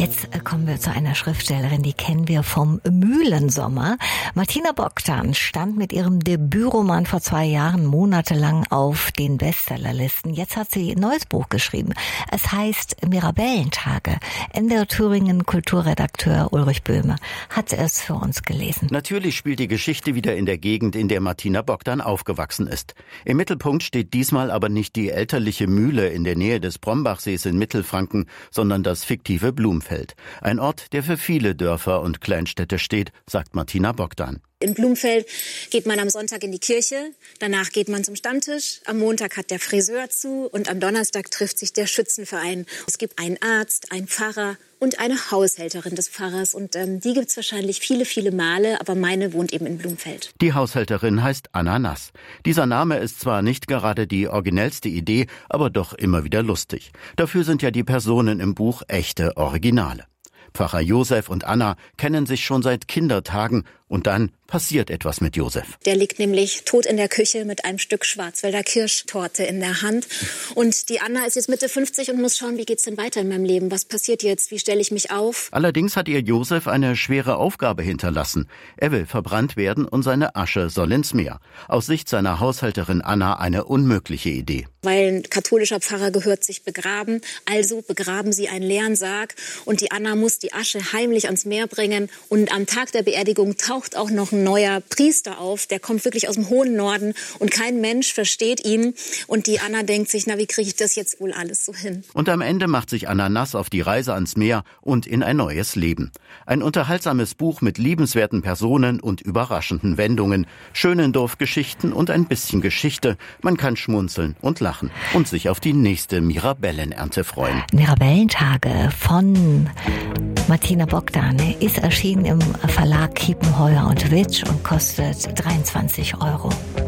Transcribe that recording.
Jetzt kommen wir zu einer Schriftstellerin, die kennen wir vom Mühlensommer. Martina Bogdan stand mit ihrem Debütroman vor 2 Jahren monatelang auf den Bestsellerlisten. Jetzt hat sie ein neues Buch geschrieben. Es heißt Mirabellentage. NDR Thüringen Kulturredakteur Ulrich Böhme hat es für uns gelesen. Natürlich spielt die Geschichte wieder in der Gegend, in der Martina Bogdan aufgewachsen ist. Im Mittelpunkt steht diesmal aber nicht die elterliche Mühle in der Nähe des Brombachsees in Mittelfranken, sondern das fiktive Blumfeld. Ein Ort, der für viele Dörfer und Kleinstädte steht, sagt Martina Bogdan. In Blumfeld geht man am Sonntag in die Kirche, danach geht man zum Stammtisch, am Montag hat der Friseur zu und am Donnerstag trifft sich der Schützenverein. Es gibt einen Arzt, einen Pfarrer und eine Haushälterin des Pfarrers und die gibt es wahrscheinlich viele, viele Male, aber meine wohnt eben in Blumfeld. Die Haushälterin heißt Anna Nass. Dieser Name ist zwar nicht gerade die originellste Idee, aber doch immer wieder lustig. Dafür sind ja die Personen im Buch echte Originale. Pfarrer Josef und Anna kennen sich schon seit Kindertagen und dann passiert etwas mit Josef. Der liegt nämlich tot in der Küche mit einem Stück Schwarzwälder Kirschtorte in der Hand. Und die Anna ist jetzt Mitte 50 und muss schauen, wie geht's denn weiter in meinem Leben? Was passiert jetzt? Wie stelle ich mich auf? Allerdings hat ihr Josef eine schwere Aufgabe hinterlassen. Er will verbrannt werden und seine Asche soll ins Meer. Aus Sicht seiner Haushälterin Anna eine unmögliche Idee. Weil ein katholischer Pfarrer gehört sich begraben, also begraben sie einen leeren Sarg und die Anna muss die Asche heimlich ans Meer bringen und am Tag der Beerdigung taucht auch noch ein neuer Priester auf, der kommt wirklich aus dem hohen Norden und kein Mensch versteht ihn und die Anna denkt sich, na wie kriege ich das jetzt wohl alles so hin? Und am Ende macht sich Anna Nass auf die Reise ans Meer und in ein neues Leben. Ein unterhaltsames Buch mit liebenswerten Personen und überraschenden Wendungen, schönen Dorfgeschichten und ein bisschen Geschichte. Man kann schmunzeln und lachen und sich auf die nächste Mirabellenernte freuen. Mirabellentage von Martina Bogdan ist erschienen im Verlag Kiepenheuer und Witsch und kostet 23 €.